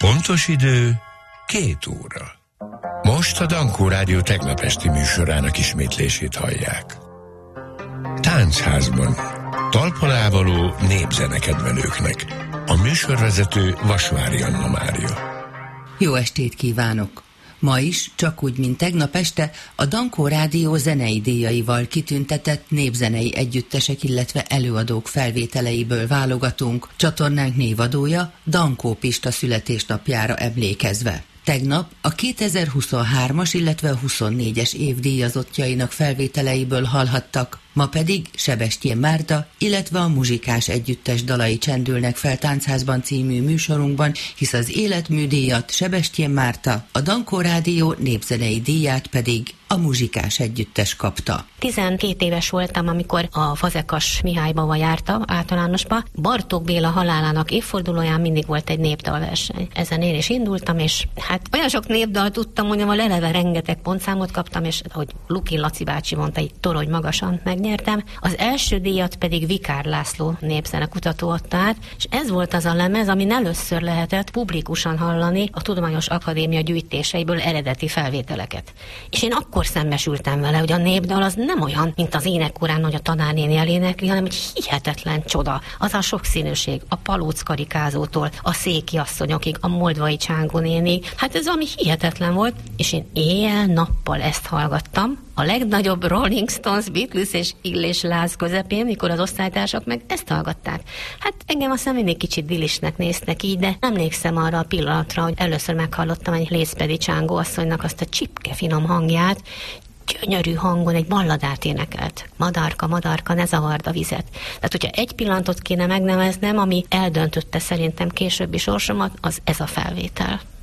Pontos idő 2 óra. Most a Dankó Rádió tegnap esti műsorának ismétlését hallják. Táncházban. Talpalávaló népzenekedvelőknek. A műsorvezető Vasvári Anna Mária. Jó estét kívánok! Ma is, csak úgy, mint tegnap este, a Dankó Rádió zenei díjaival kitüntetett népzenei együttesek, illetve előadók felvételeiből válogatunk, csatornánk névadója Dankó Pista születésnapjára emlékezve. Tegnap a 2023-as, illetve a 24-es év díjazottjainak felvételeiből hallhattak, ma pedig Sebestyén Márta, illetve a Muzsikás Együttes dalai csendülnek fel Táncházban című műsorunkban, hisz az életműdíjat Sebestyén Márta, a Dankó Rádió népzenei díját pedig a Muzsikás Együttes kapta. 12 éves voltam, amikor a Fazekas Mihályba jártam, általánosba. Bartók Béla halálának évfordulóján mindig volt egy népdalverseny. Ezen én is indultam, és hát olyan sok népdal tudtam, hogy eleve rengeteg pontszámot kaptam, és ahogy Luki Laci bácsi mondta, egy torony magasan megnyertem. Az első díjat pedig Vikár László népzenekutató adta át, és ez volt az a lemez, amin először lehetett publikusan hallani a Tudományos Akadémia gyűjtéseiből eredeti felvételeket. És én akkor szembesültem vele, hogy a népdal az nem olyan, mint az énekkorán, hogy a tanárnéni elénekli, hanem egy hihetetlen csoda. Az a sokszínűség, a Palóc karikázótól, a Széki asszonyokig, a Moldvai Csángó nénig. Hát ez valami hihetetlen volt, és én éjjel-nappal ezt hallgattam, a legnagyobb Rolling Stones, Beatles és Illés láz közepén, mikor az osztálytársak meg ezt hallgatták. Hát engem aztán mindig kicsit dilisnek néztek így, de emlékszem arra a pillanatra, hogy először meghallottam egy Lészpedi Csángó asszonynak azt a csipke finom hangját, gyönyörű hangon egy balladát énekelt. Madarka, madarka, ne zavard a vizet. Tehát, hogyha egy pillanatot kéne megneveznem, ami eldöntötte szerintem későbbi sorsomat, az ez a felvétel.